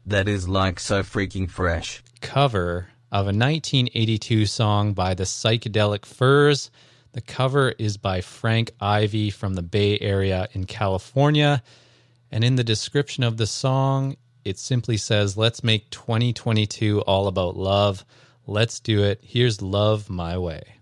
That is like so freaking fresh. Cover of a 1982 song by the Psychedelic Furs. The cover is by Frank Ivy from the Bay Area in California. And in the description of the song, it simply says, "Let's make 2022 all about love. Let's do it. Here's Love My Way."